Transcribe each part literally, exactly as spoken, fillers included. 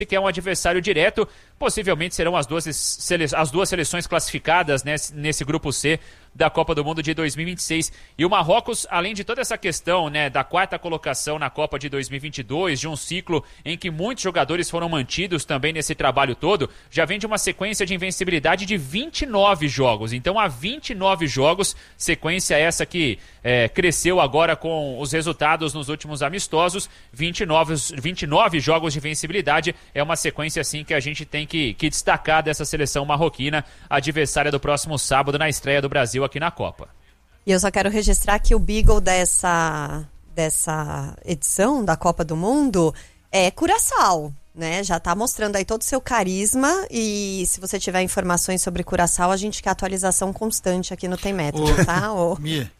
que é um adversário direto. Possivelmente serão as duas, sele... as duas seleções classificadas nesse, nesse grupo C da Copa do Mundo de dois mil e vinte e seis. E o Marrocos, além de toda essa questão, né, da quarta colocação na Copa de dois mil e vinte e dois, de um ciclo em que muitos jogadores foram mantidos também nesse trabalho todo, já vem de uma sequência de invencibilidade de vinte e nove jogos. Então, há vinte e nove jogos, sequência essa que é, cresceu agora com os resultados nos últimos amistosos, vinte e nove, vinte e nove jogos de invencibilidade. É uma sequência, assim, que a gente tem que, que destacar dessa seleção marroquina, adversária do próximo sábado na estreia do Brasil aqui na Copa. E eu só quero registrar que o Beagle dessa, dessa edição da Copa do Mundo é Curaçao, né? Já tá mostrando aí todo o seu carisma, e se você tiver informações sobre Curaçao, a gente quer atualização constante aqui no Tem Método, Ô, tá? Ô. Mia,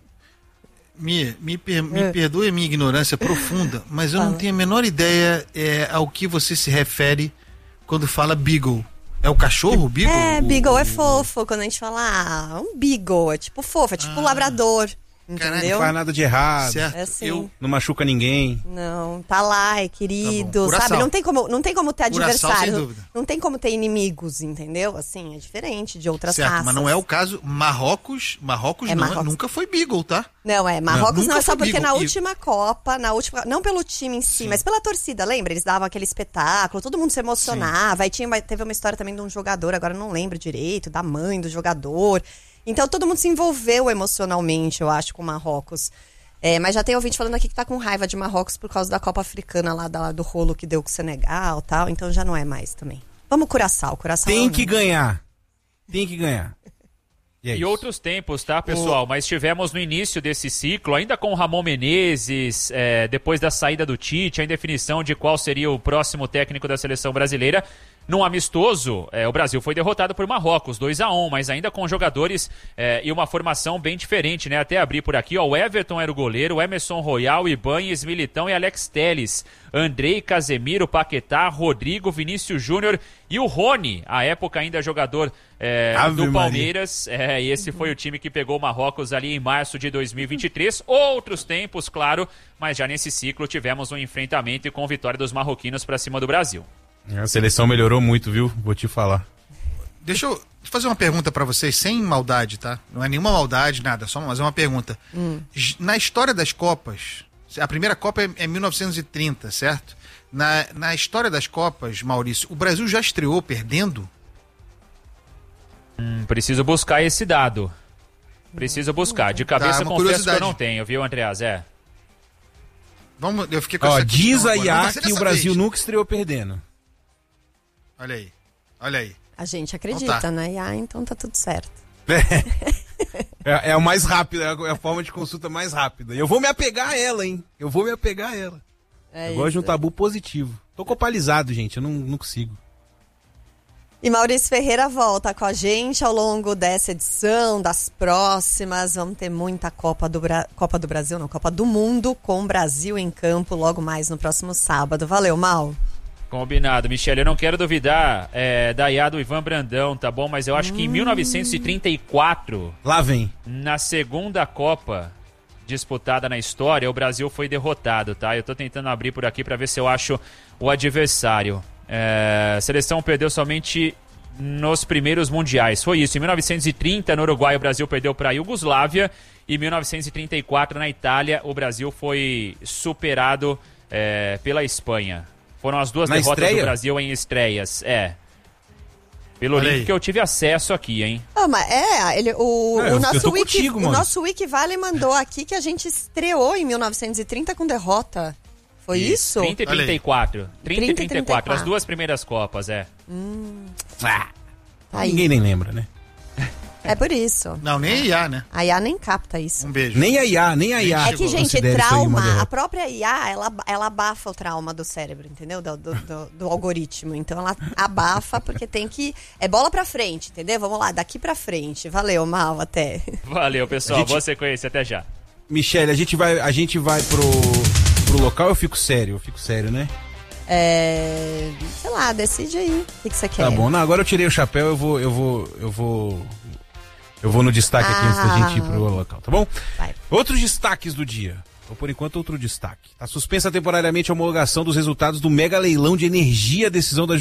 Mia, me, per, me é. perdoe a minha ignorância profunda, mas eu Fala. não tenho a menor ideia é, ao que você se refere quando fala Beagle. É o cachorro, o Beagle? É, o, Beagle o, é fofo. Quando a gente fala, ah, um Beagle, é tipo fofo, é tipo ah, labrador. Entendeu? Não faz nada de errado. Certo. É assim. Eu... Não machuca ninguém. Não, tá lá, é querido, tá sabe? Não tem como, não tem como ter Curaçao, adversário. sem dúvida. Não tem como ter inimigos, entendeu? Assim, é diferente de outras certo, raças. mas não é o caso. Marrocos, Marrocos, É não, Marrocos. nunca foi Beagle, tá? Não, é, Marrocos não, não é só porque Beagle. na E... última Copa, na última, não pelo time em si, Sim. mas pela torcida, lembra? Eles davam aquele espetáculo, todo mundo se emocionava. Aí tinha uma, teve uma história também de um jogador, agora eu não lembro direito, da mãe do jogador. Então todo mundo se envolveu emocionalmente, eu acho, com Marrocos. É, mas já tem ouvinte falando aqui que tá com raiva de Marrocos por causa da Copa Africana lá, da, do rolo que deu com o Senegal e tal, então já não é mais também. Vamos Curaçao, Curaçao. Tem não. que ganhar. Tem que ganhar. E, é e outros tempos, tá, pessoal? O... Mas tivemos no início desse ciclo, ainda com o Ramon Menezes, é, depois da saída do Tite, a indefinição de qual seria o próximo técnico da seleção brasileira. Num amistoso, é, o Brasil foi derrotado por Marrocos, dois a um, mas ainda com jogadores é, e uma formação bem diferente, né? Até abrir por aqui, ó, o Everton era o goleiro, o Emerson Royal, Ibanez, Militão e Alex Telles, Andrei, Casemiro, Paquetá, Rodrigo, Vinícius Júnior e o Rony, à época ainda jogador é, do Palmeiras, é, e esse foi o time que pegou o Marrocos ali em março de dois mil e vinte e três. Outros tempos, claro, mas já nesse ciclo tivemos um enfrentamento e com vitória dos marroquinos para cima do Brasil. A seleção melhorou muito, viu? Vou te falar. Deixa eu fazer uma pergunta pra vocês, sem maldade, tá? Não é nenhuma maldade, nada, só mas é uma pergunta. Hum. Na história das Copas, a primeira Copa é, é mil novecentos e trinta, certo? Na, na história das Copas, Maurício, o Brasil já estreou perdendo? Hum, preciso buscar esse dado. Preciso buscar. De cabeça, tá, confesso que eu não tenho, viu, Andreas? É. Vamos, eu fiquei com Ó, essa diz a I A que o Brasil vez. nunca estreou perdendo. Olha aí, olha aí. A gente acredita, então tá. né? Ah, então tá tudo certo. É. é, é o mais rápido, é a forma de consulta mais rápida. E eu vou me apegar a ela, hein? Eu vou me apegar a ela. É eu isso. gosto de um tabu positivo. Tô copalizado, gente, eu não, não consigo. E Maurício Ferreira volta com a gente ao longo dessa edição, das próximas. Vamos ter muita Copa do, Bra... Copa do Brasil, não, Copa do Mundo com o Brasil em campo logo mais no próximo sábado. Valeu, Mal. Combinado, Michele. Eu não quero duvidar é, da I A do Ivan Brandão, tá bom? Mas eu acho hum. que em mil novecentos e trinta e quatro, lá vem, na segunda Copa disputada na história, o Brasil foi derrotado, tá? Eu tô tentando abrir por aqui pra ver se eu acho o adversário. É, a seleção perdeu somente nos primeiros mundiais. Foi isso. Em mil novecentos e trinta, no Uruguai, o Brasil perdeu para a Iugoslávia. E em mil novecentos e trinta e quatro, na Itália, o Brasil foi superado é, pela Espanha. Foram as duas na derrotas estreia? do Brasil em estreias. É. Pelo Olha link aí. que eu tive acesso aqui, hein? Ah, mas é, ele, o, é, o, nosso wiki, contigo, o nosso Wiki Vale mandou aqui que a gente estreou em mil novecentos e trinta com derrota. Foi isso? trinta e trinta e quatro. trinta e trinta e quatro, as duas primeiras Copas, é. Hum. Ah, ninguém nem lembra, né? É por isso. Não, nem a I A, né? A I A nem capta isso. Um beijo. Nem a I A, nem a I A. É que, gente, trauma, a própria I A, ela, ela abafa o trauma do cérebro, entendeu? Do, do, do, do algoritmo. Então ela abafa porque tem que... É bola pra frente, entendeu? Vamos lá, daqui pra frente. Valeu, Mal, até. Valeu, pessoal. Gente... Boa sequência, até já. Michele, a gente vai, a gente vai pro, pro local, eu fico sério, eu fico sério, né? É... Sei lá, decide aí. O que, que você quer? Tá bom, não, agora eu tirei o chapéu, eu vou... Eu vou, eu vou... Eu vou no destaque aqui ah. antes da gente ir pro local, tá bom? Vai. Outros destaques do dia. Então, por enquanto, outro destaque. Está suspensa temporariamente a homologação dos resultados do mega leilão de energia, decisão da